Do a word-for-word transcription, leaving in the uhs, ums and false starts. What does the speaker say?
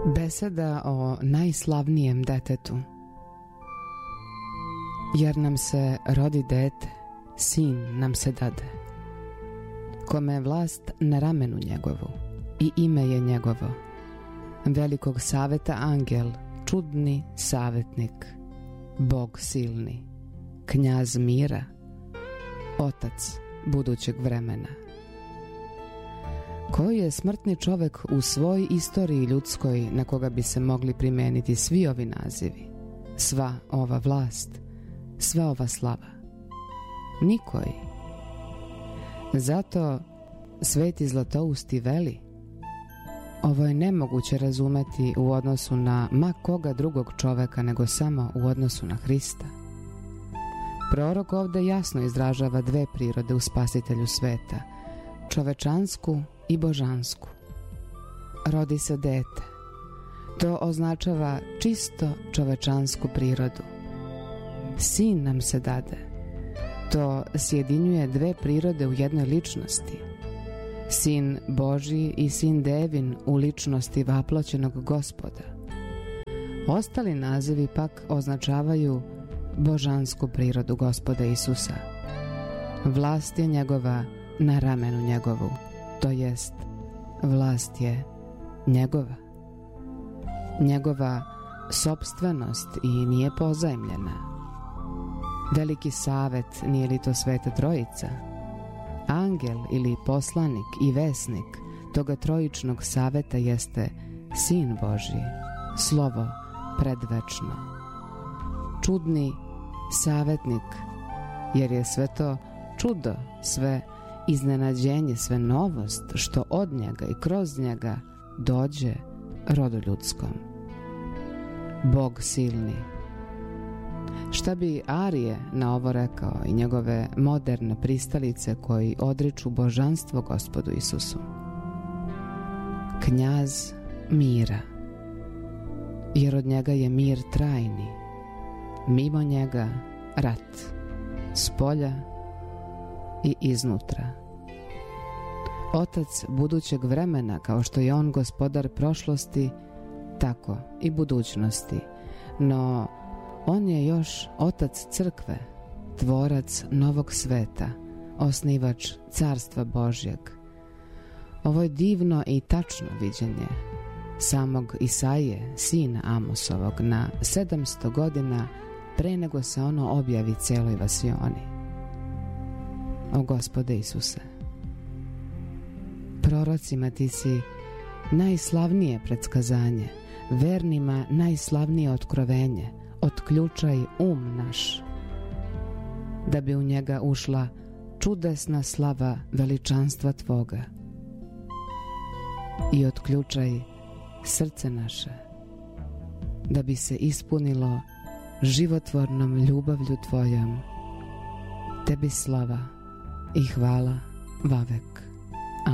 Beseda o najslavnijem detetu. Jer nam se rodi dete, sin nam se dade, kome je vlast na ramenu njegovu, i ime je njegovo, velikog saveta angel, čudni savetnik, Bog silni, knjaz mira, otac budućeg vremena. Koji je smrtni čovek u svoj istoriji ljudskoj na koga bi se mogli primeniti svi ovi nazivi, sva ova vlast, sva ova slava? Nikoji. Zato Sveti Zlatousti veli: ovo je nemoguće razumeti u odnosu na ma koga drugog čoveka nego samo u odnosu na Hrista. Prorok ovde jasno izražava dve prirode u Spasitelju sveta, čovečansku i božansku. Rodi se dete. To označava čisto čovečansku prirodu. Sin nam se dade. To sjedinjuje dve prirode u jednoj ličnosti. Sin Božji i sin Devin u ličnosti vaploćenog Gospoda. Ostali nazivi pak označavaju božansku prirodu Gospoda Isusa. Vlast je njegova na ramenu njegovu, to jest vlast je njegova. Njegova sopstvenost i nije pozajmljena. Veliki savet, nije li to Sveta Trojica? Angel ili poslanik i vesnik toga trojičnog saveta jeste Sin Božji, slovo predvečno. Čudni savetnik, jer je sve to čudo, sve iznenađenje, sve novost što od njega i kroz njega dođe rodu ljudskom. Bog silni. Šta bi Arije na ovo rekao i njegove moderne pristalice koji odriču božanstvo Gospodu Isusu? Knjaz mira, jer od njega je mir trajni, mimo njega rat, spolja i iznutra. Otac budućeg vremena, kao što je on gospodar prošlosti, tako i budućnosti, no on je još otac crkve, tvorac novog sveta, osnivač carstva Božjeg. Ovo je divno i tačno viđenje samog Isaije, sina Amosovog, na sedamsto godina pre nego se ono objavi celoj vasioni. O Gospode Isuse, prorocima ti si najslavnije predskazanje, vernima najslavnije otkrovenje. Otključaj um naš, da bi u njega ušla čudesna slava veličanstva Tvoga. I otključaj srce naše, da bi se ispunilo životvornom ljubavlju Tvojom. Tebi slava i hvala vavek.